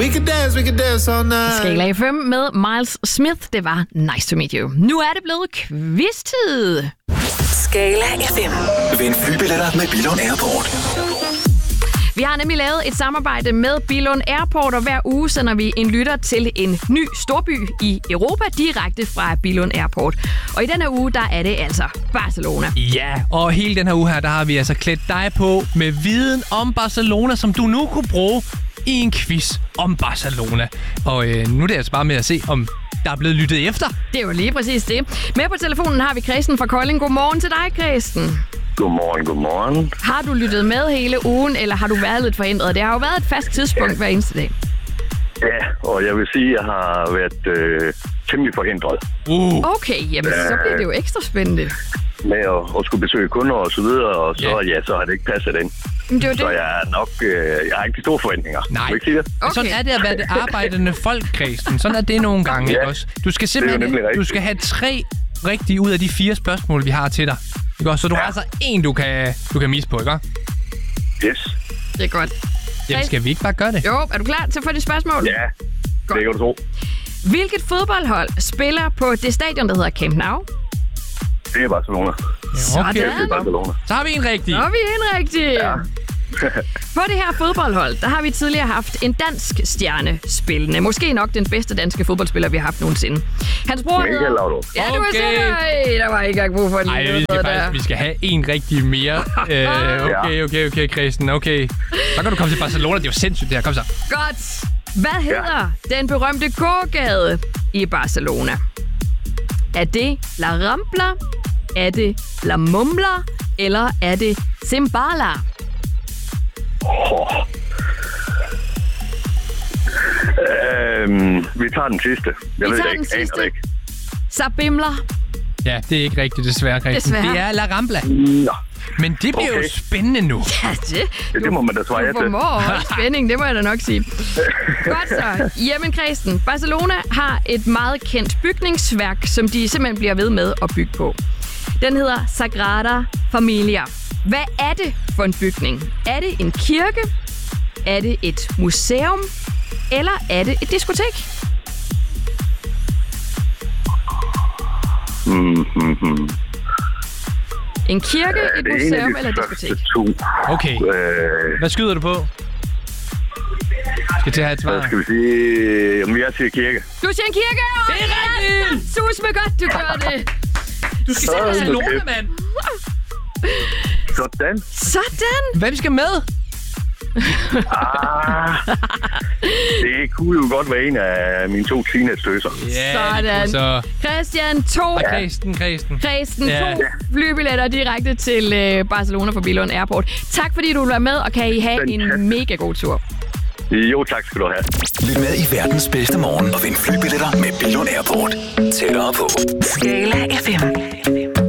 We can dance all night. Skala FM med Miles Smith. Det var Nice to meet you. Nu er det blevet quiz-tid. Skala FM. Vind flybilletter med Billund Airport. Vi har nemlig lavet et samarbejde med Billund Airport, og hver uge sender vi en lytter til en ny storby i Europa direkte fra Billund Airport. Og i denne uge, der er det altså Barcelona. Ja, og hele den her uge her, der har vi altså klædt dig på med viden om Barcelona, som du nu kunne bruge i en quiz om Barcelona. Og nu er det altså bare med at se, om der er blevet lyttet efter. Det er jo lige præcis det. Med på telefonen har vi Kristen fra Kolding. Godmorgen til dig, Kristen. Godmorgen. Har du lyttet med hele ugen, eller har du været lidt forhindret? Det har jo været et fast tidspunkt hver eneste dag. Ja, og jeg vil sige, at jeg har været temmelig forhindret. Okay, jamen så bliver det jo ekstra spændende. Med at skulle besøge kunder og så videre, og så, så har det ikke passet ind. Det det. Så jeg er nok, jeg har ikke de store forventninger. Nej. Vil ikke sige det? Okay. Sådan er det at være det arbejdende folk, Kristen. Sådan er det nogle gange, ikke også? Du skal simpelthen du skal have 3 rigtige ud af de 4 spørgsmål, vi har til dig. Ikke også? Så du har altså en, du kan misse på, ikke? Yes. Det er godt. Jamen, skal vi ikke bare gøre det? Jo, er du klar til at få dit spørgsmål? Ja, det kan du tro. Hvilket fodboldhold spiller på det stadion, der hedder Camp Nou? Det er Barcelona. Sådan. Det er Barcelona. Så har vi en rigtig. Ja. På det her fodboldhold, der har vi tidligere haft en dansk stjerne spillende. Måske nok den bedste danske fodboldspiller, vi har haft nogensinde. Hans bror Michael Laudrup. Ja, du er sikker. Der var ikke engang brug for en vi skal have en rigtig mere. Okay, Kristen. Okay. Så kan du komme til Barcelona. Det er jo sindssygt det her. Kom så. Godt. Hvad hedder den berømte gågade i Barcelona? Er det La Rambla? Er det La Mumla? Eller er det Zimbala? Vi tager den sidste. Jeg ved det ikke. Aner ikke. Sabimla. Ja, det er ikke rigtigt, desværre, Kristen. Desværre. Det er La Rambla. Nå. Men det bliver jo spændende nu. Ja, det må man da svare til. Du formår spænding, det må jeg da nok sige. Godt så. Jamen, Kristen, Barcelona har et meget kendt bygningsværk, som de simpelthen bliver ved med at bygge på. Den hedder Sagrada Familia. Hvad er det for en bygning? Er det en kirke? Er det et museum? Eller er det et diskotek? En kirke, et museum eller et diskotek? Okay. Hvad skyder du på? Skal til at have et svar. Hvad skal vi sige? Om jeg siger kirke. Du siger en kirke! Det er rigtigt! Sus med godt, du gør det. Du skal se Barcelona, mand. Sådan. Hvem skal med? Det kunne jo godt være en af mine 2 teenage-tøser. Sådan. Så Christian, 2 flybilletter direkte til Barcelona fra Billund Airport. Tak fordi du vil være med, og kan I have en mega god tur. Jo, tak skal du have. Lyt med i verdens bedste morgen og vind flybilletter med Billund Airport. Tættere på. Skala FM.